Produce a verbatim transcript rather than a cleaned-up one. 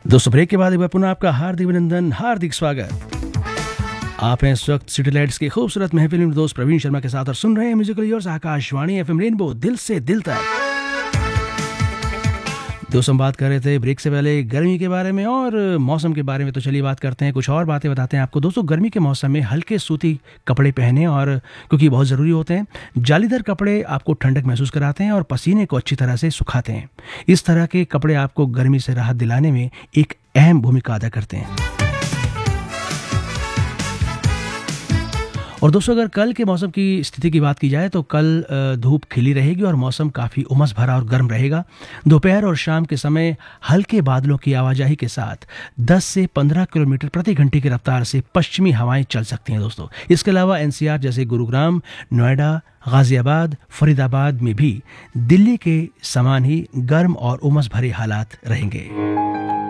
दोस्तों ब्रेक के बाद एक बार पुनः आपका हार्दिक अभिनंदन, हार्दिक स्वागत। आप हैं इस वक्त सिटी लाइट्स की खूबसूरत महफिल में दोस्त प्रवीण शर्मा के साथ और सुन रहे हैं musical yours Akashvani FM rainbow, दिल से दिल तक। दोस्तों हम बात कर रहे थे ब्रेक से पहले गर्मी के बारे में और मौसम के बारे में, तो चलिए बात करते हैं, कुछ और बातें बताते हैं आपको। दोस्तों गर्मी के मौसम में हल्के सूती कपड़े पहने, और क्योंकि बहुत ज़रूरी होते हैं। जालीदार कपड़े आपको ठंडक महसूस कराते हैं और पसीने को अच्छी तरह से सुखाते हैं। इस तरह के कपड़े आपको गर्मी से राहत दिलाने में एक अहम भूमिका अदा करते हैं। और दोस्तों अगर कल के मौसम की स्थिति की बात की जाए तो कल धूप खिली रहेगी और मौसम काफ़ी उमस भरा और गर्म रहेगा। दोपहर और शाम के समय हल्के बादलों की आवाजाही के साथ दस से पंद्रह किलोमीटर प्रति घंटे की रफ्तार से पश्चिमी हवाएं चल सकती हैं दोस्तों। इसके अलावा एनसीआर जैसे गुरुग्राम, नोएडा, गाजियाबाद, फरीदाबाद में भी दिल्ली के समान ही गर्म और उमस भरे हालात रहेंगे।